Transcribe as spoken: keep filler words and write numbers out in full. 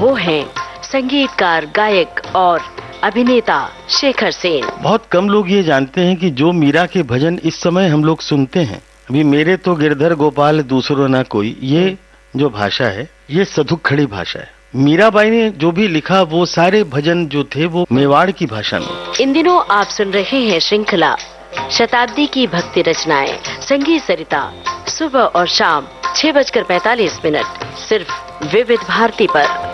वो हैं संगीतकार, गायक और अभिनेता शेखर सेन। बहुत कम लोग ये जानते हैं कि जो मीरा के भजन इस समय हम लोग सुनते हैं, अभी मेरे तो गिरधर गोपाल दूसरो ना कोई, ये जो भाषा है ये सधुक खड़ी भाषा है। मीराबाई ने जो भी लिखा वो सारे भजन जो थे वो मेवाड़ की भाषा में। इन दिनों आप सुन रहे हैं श्रृंखला शताब्दी की भक्ति रचनाएं, संगीत सरिता, सुबह और शाम छह बजकर पैतालीस मिनट सिर्फ विविध भारती पर।